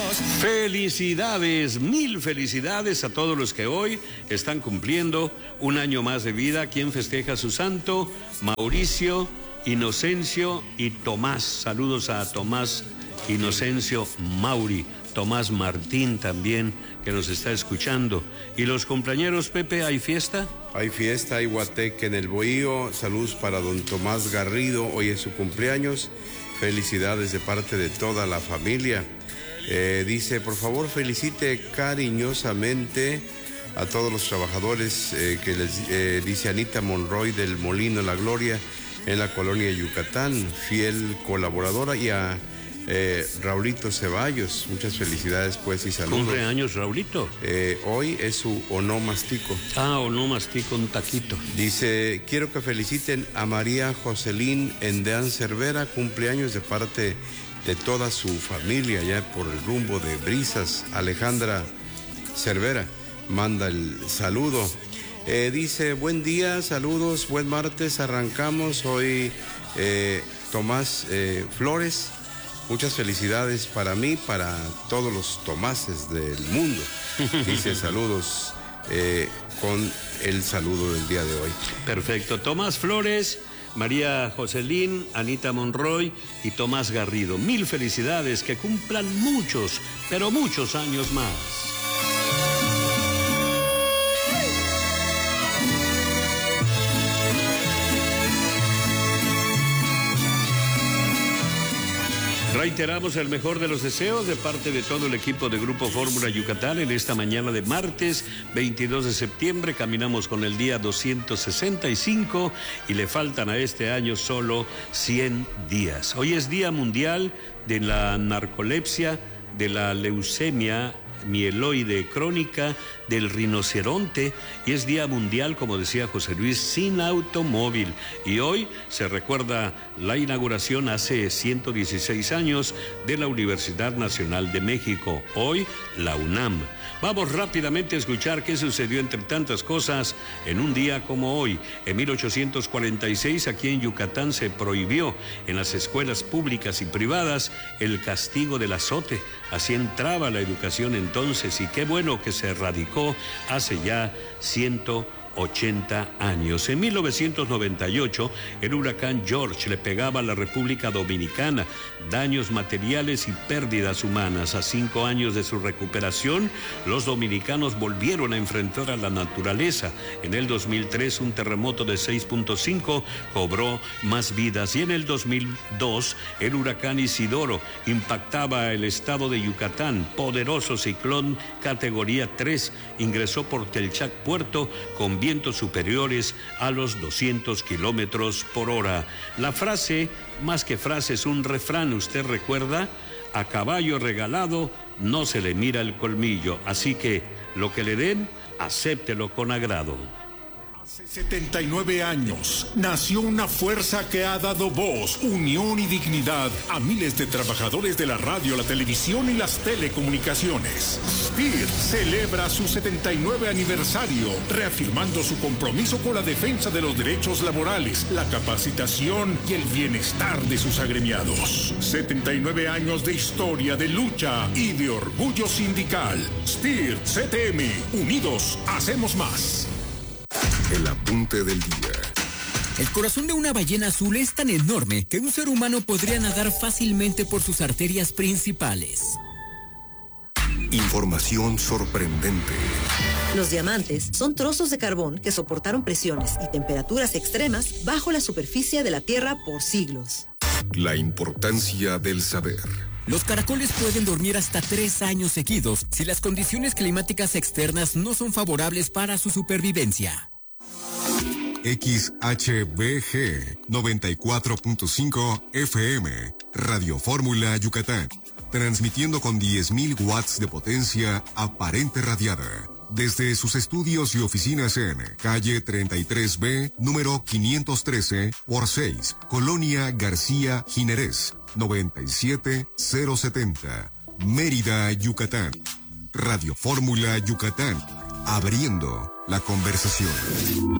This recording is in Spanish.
Felicidades, mil felicidades a todos los que hoy están cumpliendo un año más de vida. ¿Quién festeja su santo? Mauricio, Inocencio y Tomás. Saludos a Tomás, Inocencio, Mauri, Tomás Martín también, que nos está escuchando. ¿Y los compañeros, Pepe, hay fiesta? Hay fiesta, hay guateque en el Bohío. Saludos para don Tomás Garrido, hoy es su cumpleaños. Felicidades de parte de toda la familia. Dice, por favor, felicite cariñosamente a todos los trabajadores que les dice Anita Monroy del Molino La Gloria en la colonia Yucatán, fiel colaboradora, y a Raulito Ceballos, muchas felicidades pues y saludos. ¿Cumpleaños Raulito? Hoy es su onomástico. Onomástico, un taquito. Dice, quiero que feliciten a María Joselín Endean Cervera, cumpleaños de parte de toda su familia, ya por el rumbo de Brisas. Alejandra Cervera manda el saludo. Dice, buen día, saludos, buen martes, arrancamos hoy. Tomás Flores, muchas felicidades para mí, para todos los Tomases del mundo. Dice, saludos con el saludo del día de hoy. Perfecto, Tomás Flores, María Joselín, Anita Monroy y Tomás Garrido. Mil felicidades, que cumplan muchos, pero muchos años más. Reiteramos el mejor de los deseos de parte de todo el equipo de Grupo Fórmula Yucatán en esta mañana de martes 22 de septiembre. Caminamos con el día 265 y le faltan a este año solo 100 días. Hoy es Día Mundial de la Narcolepsia, de la Leucemia mieloide crónica, del rinoceronte, y es Día Mundial, como decía José Luis, sin automóvil. Y hoy se recuerda la inauguración hace 116 años de la Universidad Nacional de México, hoy la UNAM. Vamos rápidamente a escuchar qué sucedió entre tantas cosas en un día como hoy. En 1846 aquí en Yucatán se prohibió en las escuelas públicas y privadas el castigo del azote. Así entraba la educación entonces, y qué bueno que se erradicó hace ya 180 años. En 1998, el huracán George le pegaba a la República Dominicana, daños materiales y pérdidas humanas. A 5 años de su recuperación, los dominicanos volvieron a enfrentar a la naturaleza. En el 2003, un terremoto de 6.5 cobró más vidas, y en el 2002, el huracán Isidoro impactaba el estado de Yucatán. Poderoso ciclón categoría 3 ingresó por Telchac Puerto con vientos superiores a los 200 kilómetros por hora. La frase, más que frase, es un refrán. ¿Usted recuerda? A caballo regalado no se le mira el colmillo. Así que lo que le den, acéptelo con agrado. Hace 79 años nació una fuerza que ha dado voz, unión y dignidad a miles de trabajadores de la radio, la televisión y las telecomunicaciones. SPIR celebra su 79 aniversario, reafirmando su compromiso con la defensa de los derechos laborales, la capacitación y el bienestar de sus agremiados. 79 años de historia, de lucha y de orgullo sindical. SPIR CTM, unidos hacemos más. El apunte del día. El corazón de una ballena azul es tan enorme que un ser humano podría nadar fácilmente por sus arterias principales. Información sorprendente. Los diamantes son trozos de carbón que soportaron presiones y temperaturas extremas bajo la superficie de la Tierra por siglos. La importancia del saber. Los caracoles pueden dormir hasta 3 años seguidos si las condiciones climáticas externas no son favorables para su supervivencia. XHBG 94.5 FM, Radio Fórmula Yucatán, transmitiendo con 10.000 watts de potencia aparente radiada. Desde sus estudios y oficinas en calle 33B, número 513 por 6, Colonia García Jiménez, 97070, Mérida, Yucatán. Radio Fórmula Yucatán, abriendo la conversación.